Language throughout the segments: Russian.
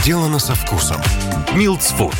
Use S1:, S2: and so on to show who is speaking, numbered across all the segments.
S1: Сделано со вкусом. Милтс Фуд.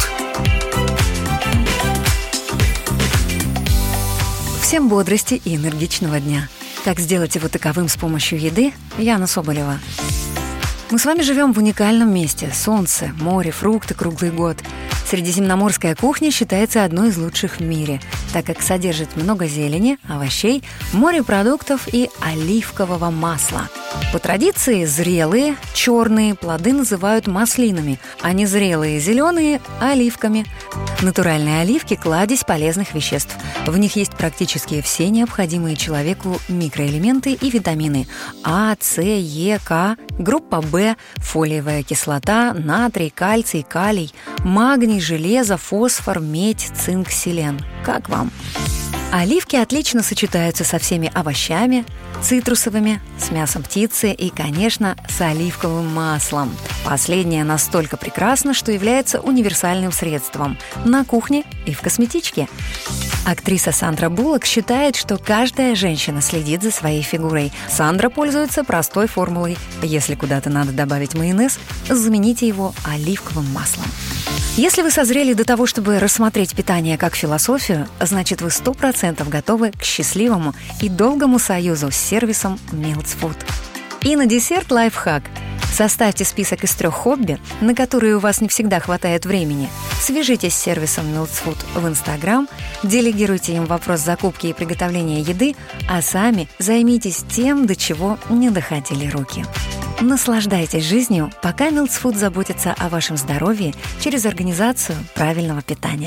S2: Всем бодрости и энергичного дня. Как сделать его таковым с помощью еды? Яна Соболева. Мы с вами живем в уникальном месте. Солнце, море, фрукты круглый год. Средиземноморская кухня считается одной из лучших в мире, так как содержит много зелени, овощей, морепродуктов и оливкового масла. По традиции зрелые, черные плоды называют маслинами, а незрелые, зеленые – оливками. Натуральные оливки – кладезь полезных веществ. В них есть практически все необходимые человеку микроэлементы и витамины – А, С, Е, К, группа В, фолиевая кислота, натрий, кальций, калий, магний, железо, фосфор, медь, цинк, селен. Как вам? Оливки отлично сочетаются со всеми овощами, цитрусовыми, с мясом птицы и, конечно, с оливковым маслом. Последнее настолько прекрасно, что является универсальным средством на кухне и в косметичке. Актриса Сандра Буллок считает, что каждая женщина следит за своей фигурой. Сандра пользуется простой формулой. Если куда-то надо добавить майонез, замените его оливковым маслом. Если вы созрели до того, чтобы рассмотреть питание как философию, значит, вы 100% готовы к счастливому и долгому союзу с сервисом Милтс Фуд. И на десерт лайфхак. Составьте список из 3 хобби, на которые у вас не всегда хватает времени. Свяжитесь с сервисом Милтс Фуд в Instagram, делегируйте им вопрос закупки и приготовления еды, а сами займитесь тем, до чего не доходили руки. Наслаждайтесь жизнью, пока Милтс Фуд заботится о вашем здоровье через организацию правильного питания.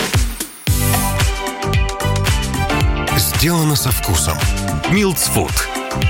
S1: Сделано со вкусом. Милтс Фуд.